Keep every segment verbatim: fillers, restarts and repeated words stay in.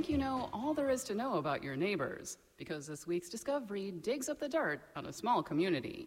think you know all there is to know about your neighbors, because this week's discovery digs up the dirt on a small community.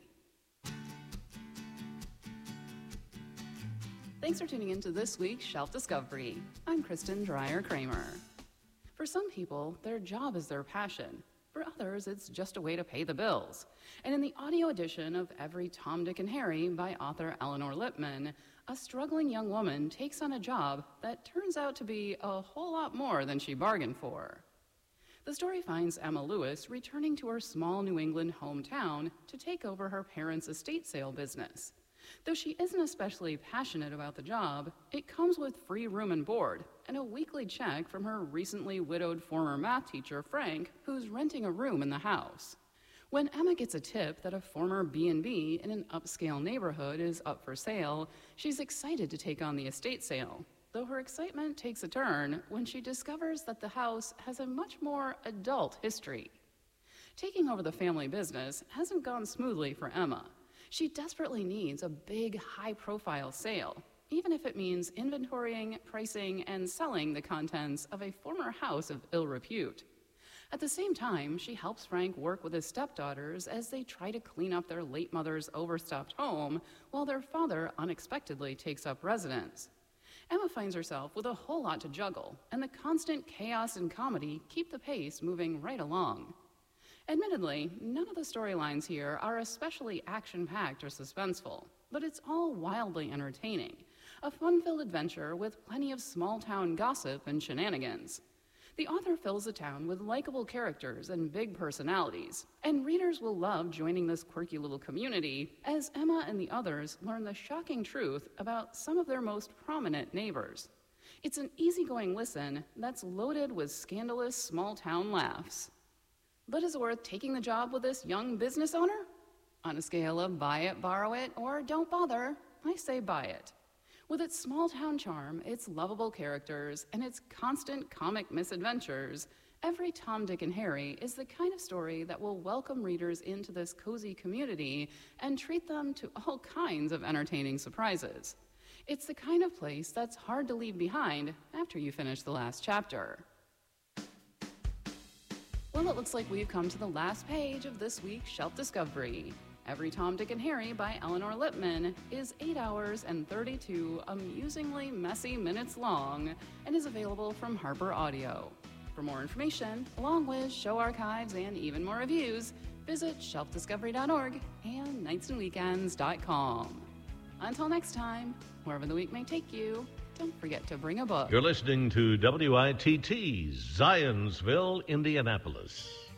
Thanks for tuning in to this week's Shelf Discovery. I'm Kristen Dreyer-Kramer. For some people, their job is their passion. For others, it's just a way to pay the bills. And in the audio edition of Every Tom, Dick, and Harry by author Eleanor Lipman, a struggling young woman takes on a job that turns out to be a whole lot more than she bargained for. The story finds Emma Lewis returning to her small New England hometown to take over her parents' estate sale business. Though she isn't especially passionate about the job, it comes with free room and board and a weekly check from her recently widowed former math teacher, Frank, who's renting a room in the house. When Emma gets a tip that a former B and B in an upscale neighborhood is up for sale, she's excited to take on the estate sale, though her excitement takes a turn when she discovers that the house has a much more adult history. Taking over the family business hasn't gone smoothly for Emma. She desperately needs a big, high-profile sale, even if it means inventorying, pricing, and selling the contents of a former house of ill repute. At the same time, she helps Frank work with his stepdaughters as they try to clean up their late mother's overstuffed home while their father unexpectedly takes up residence. Emma finds herself with a whole lot to juggle, and the constant chaos and comedy keep the pace moving right along. Admittedly, none of the storylines here are especially action-packed or suspenseful, but it's all wildly entertaining, a fun-filled adventure with plenty of small-town gossip and shenanigans. The author fills the town with likable characters and big personalities, and readers will love joining this quirky little community as Emma and the others learn the shocking truth about some of their most prominent neighbors. It's an easygoing listen that's loaded with scandalous small-town laughs. But is it worth taking the job with this young business owner? On a scale of buy it, borrow it, or don't bother, I say buy it. With its small-town charm, its lovable characters, and its constant comic misadventures, Every Tom, Dick, and Harry is the kind of story that will welcome readers into this cozy community and treat them to all kinds of entertaining surprises. It's the kind of place that's hard to leave behind after you finish the last chapter. Well, it looks like we've come to the last page of this week's Shelf Discovery. Every Tom, Dick, and Harry by Eleanor Lipman is eight hours and thirty-two amusingly messy minutes long and is available from Harper Audio. For more information, along with show archives and even more reviews, visit shelf discovery dot org and nights and weekends dot com. Until next time, wherever the week may take you, don't forget to bring a book. You're listening to W I T T, Zionsville, Indianapolis.